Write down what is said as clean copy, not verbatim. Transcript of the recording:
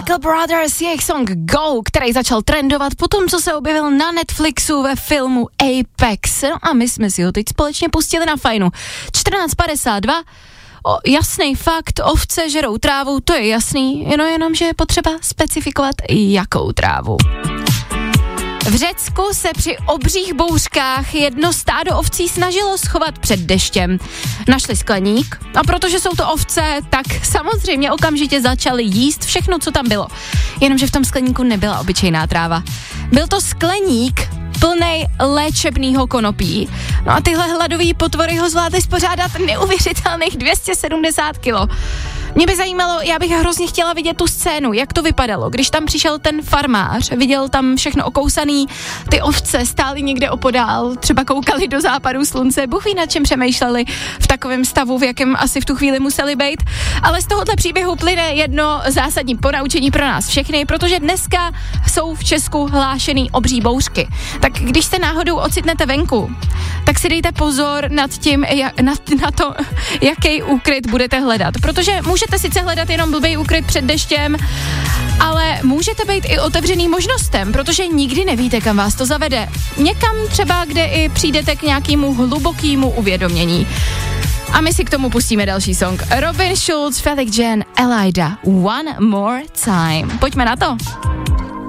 Chemical Brothers, jejich song Go, který začal trendovat po tom, co se objevil na Netflixu ve filmu Apex. No a my jsme si ho teď společně pustili na fajnu. 14:52. Jasný fakt, ovce žerou trávu, to je jasný, jenom že je potřeba specifikovat, jakou trávu. V Řecku se při obřích bouřkách jedno stádo ovcí snažilo schovat před deštěm. Našli skleník a protože jsou to ovce, tak samozřejmě okamžitě začali jíst všechno, co tam bylo. Jenomže v tom skleníku nebyla obyčejná tráva. Byl to skleník plnej léčebného konopí. No a tyhle hladový potvory ho zvládly spořádat neuvěřitelných 270 kilo. Mě by zajímalo, já bych hrozně chtěla vidět tu scénu, jak to vypadalo, když tam přišel ten farmář, viděl tam všechno okousaný, ty ovce stály někde opodál, třeba koukali do západu slunce, Bůh ví, nad čem přemýšleli v takovém stavu, v jakém asi v tu chvíli museli být. Ale z tohohle příběhu plyne jedno zásadní ponaučení pro nás všechny, protože dneska jsou v Česku hlášený obří bouřky. Tak když se náhodou ocitnete venku, tak si dejte pozor nad tím, na to, jaký úkryt budete hledat, protože můžete sice hledat jenom blbý úkryt před deštěm, ale můžete být i otevřený možnostem, protože nikdy nevíte, kam vás to zavede. Někam třeba, kde i přijdete k nějakému hlubokému uvědomění. A my si k tomu pustíme další song. Robin Schulz, Felix Jen, Elida, One More Time. Pojďme na to.